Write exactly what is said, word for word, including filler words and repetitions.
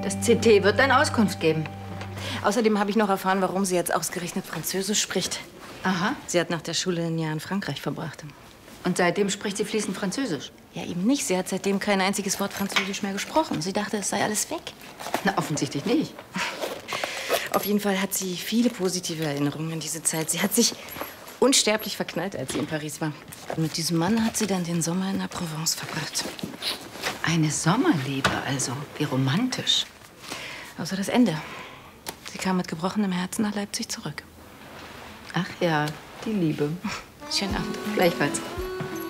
Das C T wird dann Auskunft geben. Außerdem habe ich noch erfahren, warum sie jetzt ausgerechnet Französisch spricht. Aha. Sie hat nach der Schule ein Jahr in Frankreich verbracht. Und seitdem spricht sie fließend Französisch? Ja, eben nicht. Sie hat seitdem kein einziges Wort Französisch mehr gesprochen. Sie dachte, es sei alles weg. Na, offensichtlich nicht. Auf jeden Fall hat sie viele positive Erinnerungen an diese Zeit. Sie hat sich unsterblich verknallt, als sie in Paris war. Und mit diesem Mann hat sie dann den Sommer in der Provence verbracht. Eine Sommerliebe also. Wie romantisch. Außer das Ende. Sie kam mit gebrochenem Herzen nach Leipzig zurück. Ach ja, die Liebe. Schönen Abend. Gleichfalls.